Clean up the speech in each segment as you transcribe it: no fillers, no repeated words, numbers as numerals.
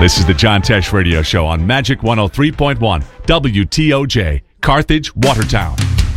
This is the John Tesh Radio Show on Magic 103.1 WTOJ, Carthage, Watertown.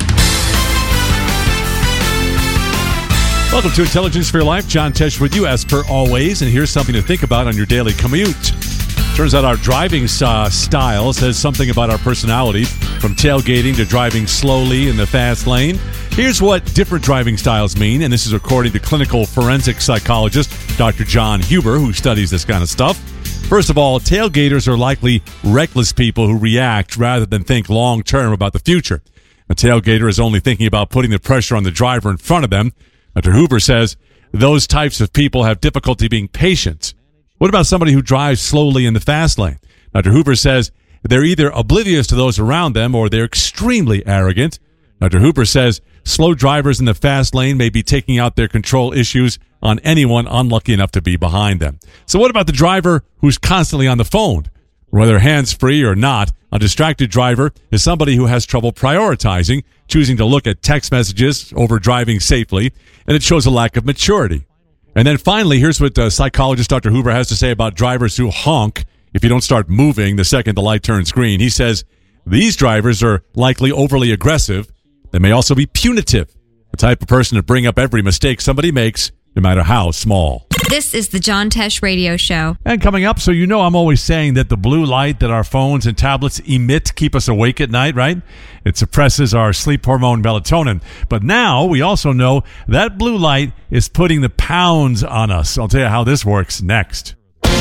Welcome to Intelligence for Your Life. John Tesh with you as per always. And here's something to think about on your daily commute. Turns out our driving style says something about our personality, from tailgating to driving slowly in the fast lane. Here's what different driving styles mean, and this is according to clinical forensic psychologist Dr. John Huber, who studies this kind of stuff. First of all, tailgaters are likely reckless people who react rather than think long-term about the future. A tailgater is only thinking about putting the pressure on the driver in front of them. Dr. Huber says those types of people have difficulty being patient. What about somebody who drives slowly in the fast lane? Dr. Huber says they're either oblivious to those around them or they're extremely arrogant. Dr. Huber says slow drivers in the fast lane may be taking out their control issues on anyone unlucky enough to be behind them. So what about the driver who's constantly on the phone? Whether hands-free or not, a distracted driver is somebody who has trouble prioritizing, choosing to look at text messages over driving safely, and it shows a lack of maturity. And then finally, here's what psychologist Dr. Huber has to say about drivers who honk if you don't start moving the second the light turns green. He says these drivers are likely overly aggressive. They may also be punitive, the type of person to bring up every mistake somebody makes, no matter how small. This is the John Tesh Radio Show. And coming up, so you know I'm always saying that the blue light that our phones and tablets emit keep us awake at night, right? It suppresses our sleep hormone melatonin. But now we also know that blue light is putting the pounds on us. I'll tell you how this works next.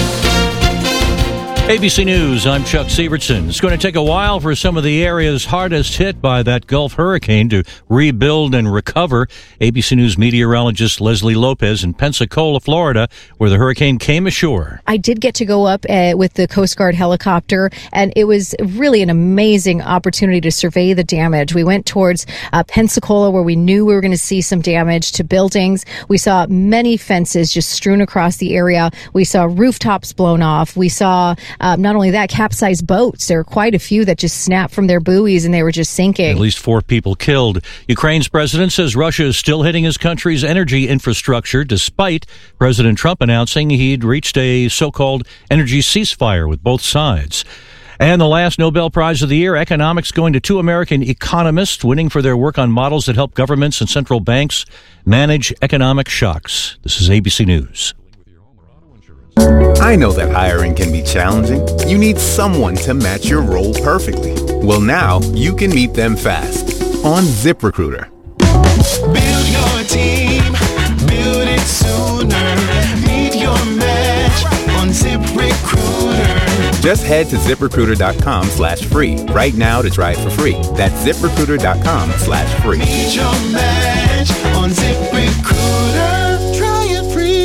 ABC News, I'm Chuck Severson. It's going to take a while for some of the areas hardest hit by that Gulf hurricane to rebuild and recover. ABC News meteorologist Leslie Lopez in Pensacola, Florida, where the hurricane came ashore. I did get to go up with the Coast Guard helicopter, and it was really an amazing opportunity to survey the damage. We went towards Pensacola, where we knew we were going to see some damage to buildings. We saw many fences just strewn across the area. We saw rooftops blown off. We saw not only that, capsized boats. There were quite a few that just snapped from their buoys and they were just sinking. At least 4 people killed. Ukraine's president says Russia is still hitting his country's energy infrastructure, despite President Trump announcing he'd reached a so-called energy ceasefire with both sides. And the last Nobel Prize of the year, economics, going to 2 American economists winning for their work on models that help governments and central banks manage economic shocks. This is ABC News. I know that hiring can be challenging. You need someone to match your role perfectly. Well, now you can meet them fast on ZipRecruiter. Build your team, build it sooner. Meet your match on ZipRecruiter. Just head to ZipRecruiter.com/free right now to try it for free. That's ZipRecruiter.com/free. Meet your match on ZipRecruiter. Try it free.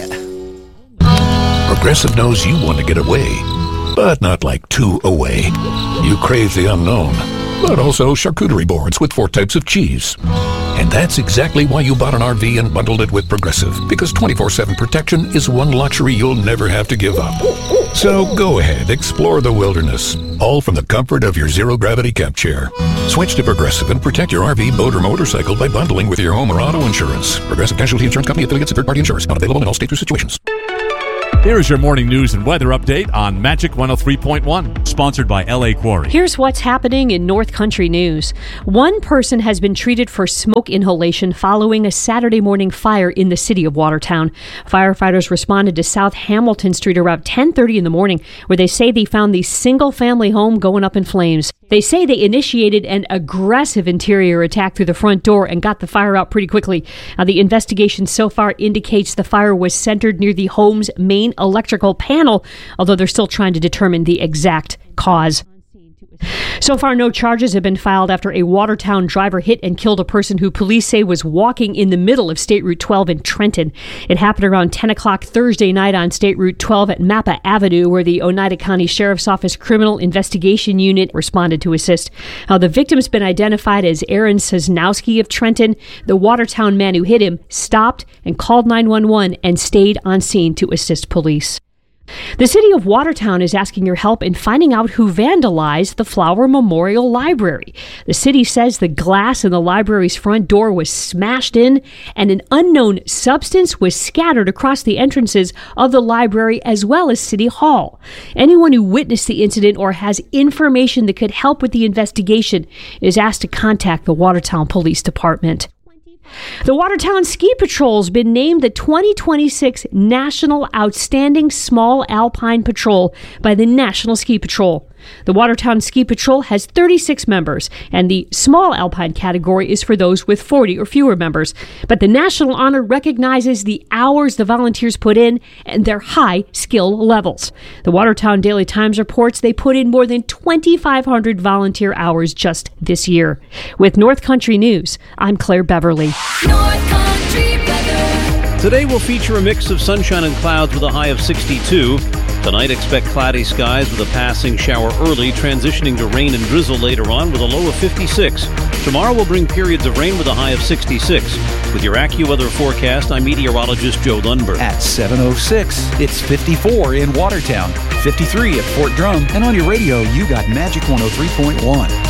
Progressive knows you want to get away, but not like 2 away. You crave the unknown, but also charcuterie boards with 4 types of cheese. And that's exactly why you bought an RV and bundled it with Progressive, because 24/7 protection is one luxury you'll never have to give up. So go ahead, explore the wilderness, all from the comfort of your zero-gravity camp chair. Switch to Progressive and protect your RV, boat, or motorcycle by bundling with your home or auto insurance. Progressive Casualty Insurance Company, affiliates, and third-party insurance. Not available in all states or situations. Here is your morning news and weather update on Magic 103.1, sponsored by LA Quarry. Here's what's happening in North Country news. One person has been treated for smoke inhalation following a Saturday morning fire in the city of Watertown. Firefighters responded to South Hamilton Street around 10:30 in the morning, where they say they found the single-family home going up in flames. They say they initiated an aggressive interior attack through the front door and got the fire out pretty quickly. Now, the investigation so far indicates the fire was centered near the home's main electrical panel, although they're still trying to determine the exact cause. So far, no charges have been filed after a Watertown driver hit and killed a person who police say was walking in the middle of State Route 12 in Trenton. It happened around 10 o'clock Thursday night on State Route 12 at Mappa Avenue, where the Oneida County Sheriff's Office Criminal Investigation Unit responded to assist. Now, the victim's been identified as Aaron Sosnowski of Trenton. The Watertown man who hit him stopped and called 911 and stayed on scene to assist police. The city of Watertown is asking your help in finding out who vandalized the Flower Memorial Library. The city says the glass in the library's front door was smashed in and an unknown substance was scattered across the entrances of the library as well as City Hall. Anyone who witnessed the incident or has information that could help with the investigation is asked to contact the Watertown Police Department. The Watertown Ski Patrol's been named the 2026 National Outstanding Small Alpine Patrol by the National Ski Patrol. The Watertown Ski Patrol has 36 members, and the small alpine category is for those with 40 or fewer members. But the national honor recognizes the hours the volunteers put in and their high skill levels. The Watertown Daily Times reports they put in more than 2,500 volunteer hours just this year. With North Country News, I'm Claire Beverly. North Country weather. Today will feature a mix of sunshine and clouds with a high of 62. Tonight, expect cloudy skies with a passing shower early, transitioning to rain and drizzle later on with a low of 56. Tomorrow will bring periods of rain with a high of 66. With your AccuWeather forecast, I'm meteorologist Joe Lundberg. At 7:06, it's 54 in Watertown, 53 at Fort Drum, and on your radio, you got Magic 103.1.